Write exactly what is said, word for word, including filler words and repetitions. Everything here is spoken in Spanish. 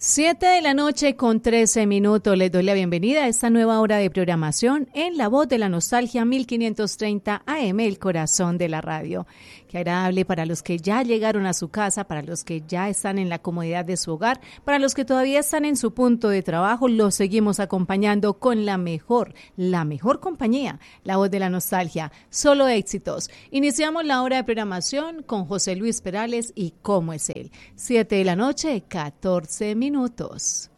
Siete de la noche con trece minutos. Les doy la bienvenida a esta nueva hora de programación en La Voz de la Nostalgia mil quinientos treinta A M, el corazón de la radio. Qué agradable para los que ya llegaron a su casa, para los que ya están en la comodidad de su hogar, para los que todavía están en su punto de trabajo. Los seguimos acompañando con la mejor, la mejor compañía, La Voz de la Nostalgia. Solo éxitos. Iniciamos la hora de programación con José Luis Perales y ¿Cómo es él? Siete de la noche, catorce minutos.